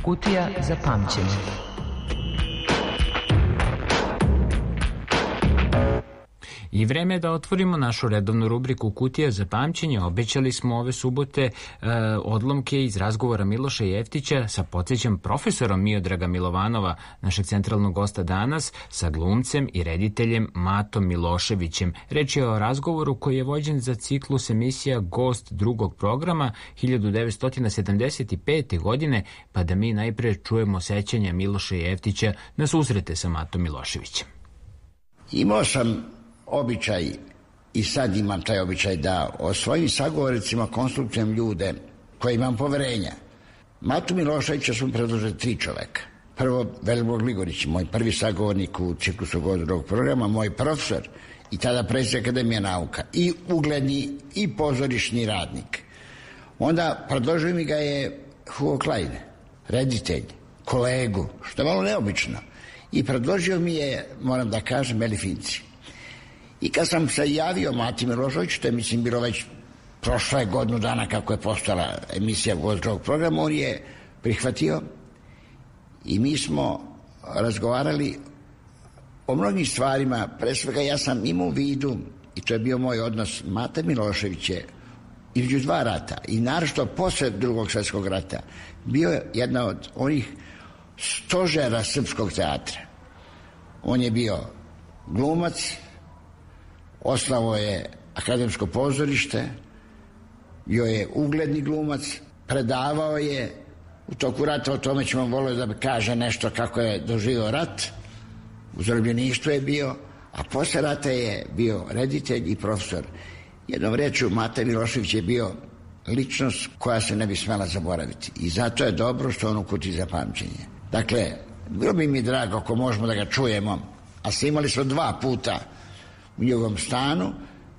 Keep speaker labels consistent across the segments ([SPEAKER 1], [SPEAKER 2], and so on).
[SPEAKER 1] Kutija za pamćenje.
[SPEAKER 2] I vreme je da otvorimo našu redovnu rubriku Kutija za pamćenje. Obećali smo ove subote odlomke iz razgovora Miloša Jeftića sa, podsjećam, profesorom Miodraga Milovanova, našeg centralnog gosta danas, sa glumcem i rediteljem Matom Miloševićem. Reč je o razgovoru koji je vođen za ciklus emisija Gost drugog programa 1975. godine, pa da mi najpre čujemo sećanja Miloša Jeftića na susrete sa Matom Miloševićem.
[SPEAKER 3] Imao sam običaj i sad imam taj običaj da o svojim sagovornicima konsultujem ljude koje imam poverenja. Matu Miloševića smo predložili 3 čoveka. Prvo, Velibor Gligorić, moj prvi sagovornik u ciklusu Gost drugog programa, moj profesor i tada predsjednik Akademije nauka i ugledni i pozorišni radnik. Onda predložio mi ga je Hugo Klein, reditelj, kolegu, što je malo neobično. I predložio mi je, moram da kažem, Eli Finci. I kad sam se javio Mati Miloševiću, to je mislim bilo već prošle godinu dana kako je postala emisija Gost drugog programa, on je prihvatio i mi smo razgovarali o mnogim stvarima. Pre svega ja sam imao u vidu, i to je bio moj odnos, Mata Milošević je između 2 rata i naročito posle Drugog svjetskog rata bio je jedna od onih stožera srpskog teatra. On je bio glumac, osnovao je Akademsko pozorište, bio je ugledni glumac, predavao je u toku rata, o tome ćemo volio da kaže nešto kako je doživio rat, u zarobljeništvu je bio, a posle rata je bio reditelj i profesor. Jednom rečju, Mata Milošević je bio ličnost koja se ne bi smela zaboraviti i zato je dobro što on u Kutiji za pamćenje. Dakle, bilo bi mi drago ako možemo da ga čujemo, a snimali smo 2 puta u njegovom stanu,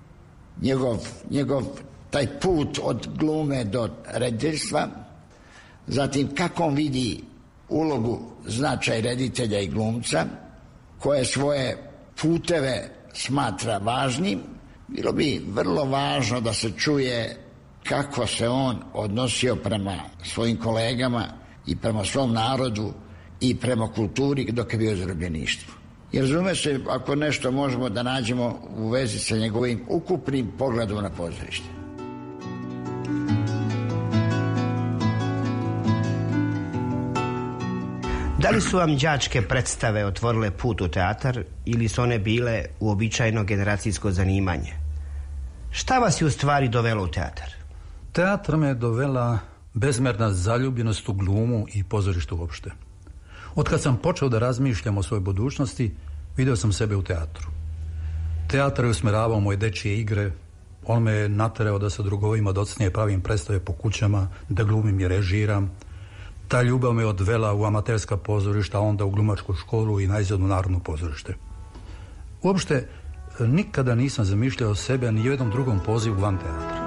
[SPEAKER 3] njegov taj put od glume do rediteljstva, zatim kako on vidi ulogu, značaj reditelja i glumca, koje svoje puteve smatra važnim. Bilo bi vrlo važno da se čuje kako se on odnosio prema svojim kolegama i prema svom narodu i prema kulturi dok je bio u zarobljeništvu. Jer razume se, ako nešto možemo da nađemo u vezi sa njegovim ukupnim pogledom na pozorište.
[SPEAKER 4] Da li su vam đačke predstave otvorile put u teatar ili su one bile uobičajeno generacijsko zanimanje? Šta vas je u stvari dovelo u teatar?
[SPEAKER 5] Teatr me dovela bezmerna zaljubljenost u glumu i pozorištu uopšte. Otkad sam počeo da razmišljam o svojoj budućnosti, video sam sebe u teatru. Teatr je usmeravao moje dečije igre, on me je naterao da sa drugovima docnije pravim predstave po kućama, da glumim i režiram. Ta ljubav me odvela u amaterska pozorišta, onda u glumačku školu i najzad u Narodno pozorište. Uopšte, nikada nisam zamišljao sebe ni u jednom drugom pozivu van teatra.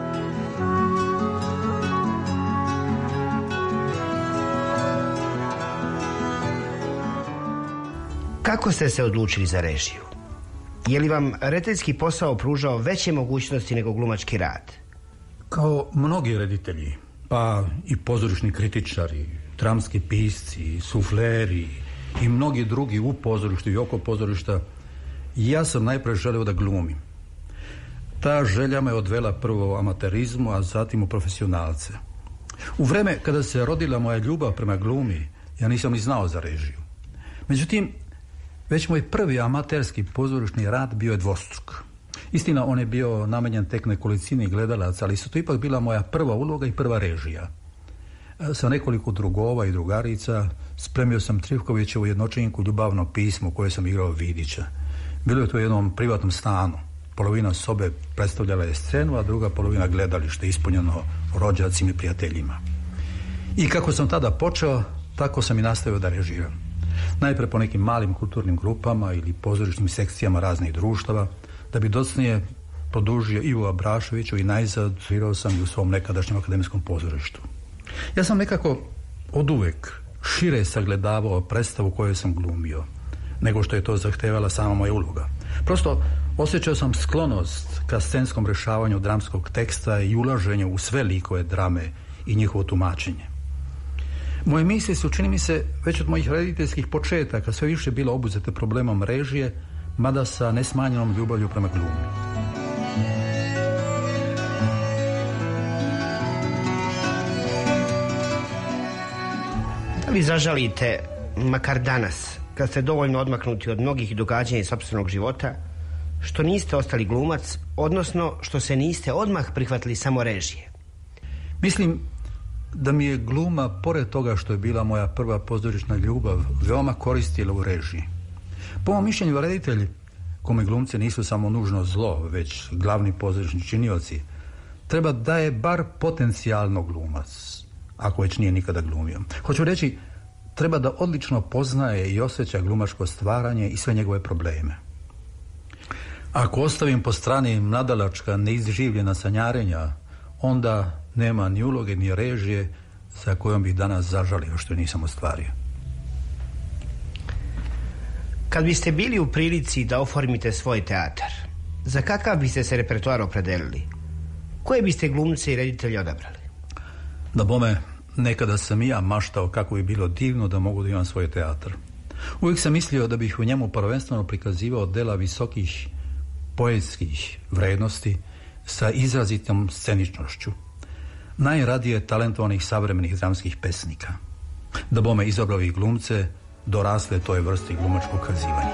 [SPEAKER 4] Kako ste se odlučili za režiju? Je li vam rediteljski posao pružao veće mogućnosti nego glumački rad?
[SPEAKER 5] Kao mnogi reditelji, pa i pozorišni kritičari, dramski pisci, sufleri i mnogi drugi u pozorištu i oko pozorišta, ja sam najpre želeo da glumim. Ta želja me odvela prvo u amaterizmu, a zatim u profesionalce. U vreme kada se rodila moja ljubav prema glumi, ja nisam ni znao za režiju. Međutim, već moj prvi amaterski pozorišni rad bio je dvostruk. Istina, on je bio namenjen tek nekolicini gledalaca, ali su to ipak bila moja prva uloga i prva režija. Sa nekoliko drugova i drugarica spremio sam Trifkovićevu jednočinku Ljubavno pismo koje sam igrao Vidića. Bilo je to u jednom privatnom stanu. Polovina sobe predstavljala je scenu, a druga polovina gledalište, ispunjeno rođacima i prijateljima. I kako sam tada počeo, tako sam i nastavio da režiram. Najpre po nekim malim kulturnim grupama ili pozorišnim sekcijama raznih društava, da bi docnije produžio Ivo Abraševiću i najzad svirao sam i u svom nekadašnjem akademskom pozorištu. Ja sam nekako oduvek šire sagledavao predstavu koju sam glumio, nego što je to zahtevala sama moja uloga. Prosto osjećao sam sklonost ka scenskom rešavanju dramskog teksta i ulaženju u sve likove drame i njihovo tumačenje. Moje misli su, čini mi se, već od mojih rediteljskih početaka sve više bilo obuzete problemom režije, mada sa nesmanjenom ljubavlju prema glumi.
[SPEAKER 4] Vi zažalite, makar danas, kad ste dovoljno odmaknuti od mnogih događanja iz sopstvenog života, što niste ostali glumac, odnosno što se niste odmah prihvatili samo režije?
[SPEAKER 5] Mislim da mi je gluma, pored toga što je bila moja prva pozorišna ljubav, veoma koristila u režiji. Po mom mišljenju, reditelji, kome glumci nisu samo nužno zlo, već glavni pozorišni činioci, treba da je bar potencijalno glumac, ako već nije nikada glumio. Hoću reći, treba da odlično poznaje i osjeća glumačko stvaranje i sve njegove probleme. Ako ostavim po strani mladalačka, neizživljena sanjarenja, onda nema ni uloge ni režije za kojom bih danas zažalio što nisam ostvario.
[SPEAKER 4] Kad biste bili u prilici da oformite svoj teatar, za kakav biste se repertoar opredelili? Koje biste glumce i reditelje odabrali?
[SPEAKER 5] Da bome, nekada sam i ja maštao kako bi bilo divno da mogu da imam svoj teatar. Uvijek sam mislio da bih u njemu prvenstveno prikazivao dela visokih poetskih vrednosti sa izrazitom sceničnošću. Najradije talentovanih savremenih dramskih pesnika. Da bome izabrao ih glumce dorasle toj vrsti glumačkog kazivanja.